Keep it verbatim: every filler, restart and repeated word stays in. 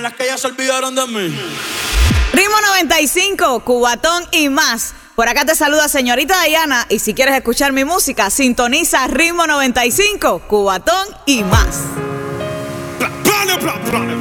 Las que ya se olvidaron de mí. Ritmo noventa y cinco, Cubatón y más. Por acá te saluda señorita Diana y si quieres escuchar mi música, sintoniza Ritmo noventa y cinco, Cubatón y más. Plane, plane, plane.